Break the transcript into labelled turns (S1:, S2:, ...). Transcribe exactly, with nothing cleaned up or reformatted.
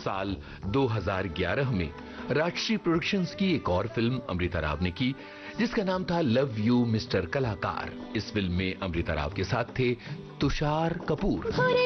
S1: साल दो हज़ार ग्यारह में राजश्री प्रोडक्शंस की एक और फिल्म अमृता राव ने की, जिसका नाम था लव यू मिस्टर कलाकार। इस फिल्म में अमृता राव के साथ थे तुषार कपूर।